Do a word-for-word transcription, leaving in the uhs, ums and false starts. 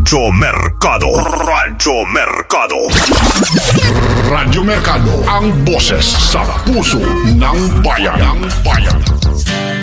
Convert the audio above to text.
Radyo Mercado. Radyo Mercado. Radyo Mercado, ang boses sa puso ng bayan. Ng bayan.